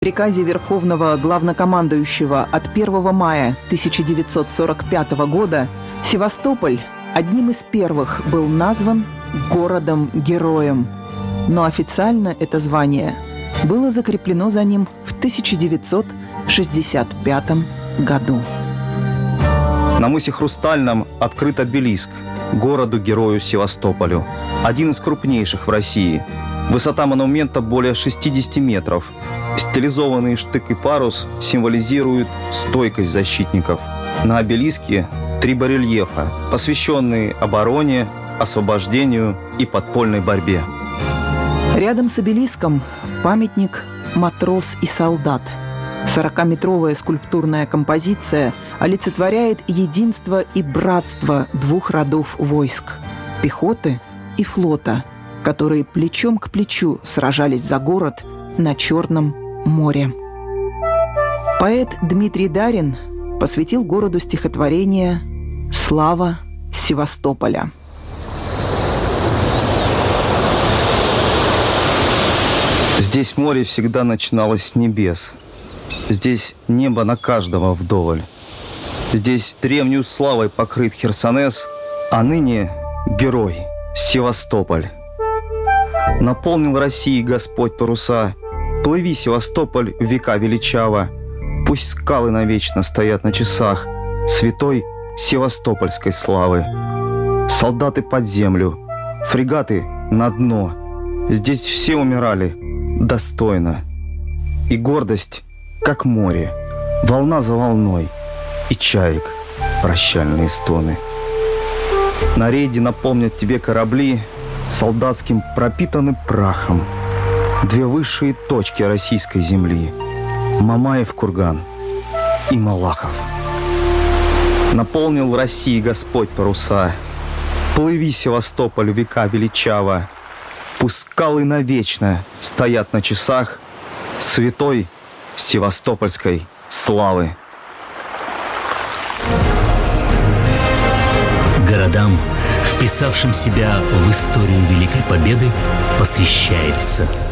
В приказе Верховного Главнокомандующего от 1 мая 1945 года Севастополь одним из первых был назван городом-героем, но официально это звание было закреплено за ним в 1965 году. На мысе Хрустальном открыт обелиск городу-герою Севастополю, один из крупнейших в России. Высота монумента более 60 метров. Стилизованный штык и парус символизируют стойкость защитников. На обелиске 3 барельефа, посвященные обороне, освобождению и подпольной борьбе. Рядом с обелиском памятник «Матрос и солдат». 40-метровая скульптурная композиция олицетворяет единство и братство двух родов войск – пехоты и флота, которые плечом к плечу сражались за город на Черном море. Поэт Дмитрий Дарин посвятил городу стихотворение «Слава Севастополя». Здесь море всегда начиналось с небес. Здесь небо на каждого вдоволь. Здесь древнюю славой покрыт Херсонес, а ныне герой Севастополь. Наполнил России Господь паруса. Плыви, Севастополь, в века величаво. Пусть скалы навечно стоят на часах святой севастопольской славы. Солдаты под землю, фрегаты на дно. Здесь все умирали достойно. И гордость, как море, волна за волной, и чаек прощальные стоны. На рейде напомнят тебе корабли солдатским пропитаны прахом. 2 высшие точки российской земли – Мамаев курган и Малахов. Наполнил России Господь паруса. Плыви, Севастополь, века величаво. Пусть скалы навечно стоят на часах святой севастопольской славы. Городам, вписавшим себя в историю Великой Победы, посвящается